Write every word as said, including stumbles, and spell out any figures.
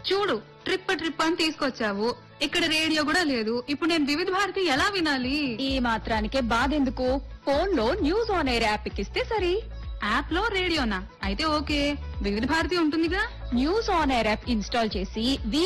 చూడు trip trip అని తీసుకొచ్చావు, ఇక్కడ రేడియో కూడా లేదు. ఇప్పుడు నేను వివిధ భారతి ఎలా వినాలి? ఈ మాత్రానికే బాధెందుకు, ఫోన్ లో న్యూస్ ఆన్ ఎయిర్ యాప్ ఎక్కిస్తే సరి. యాప్ లో రేడియోనా? అయితే ఓకే, వివిధ భారతి ఉంటుందిగా. News on air app install చేసి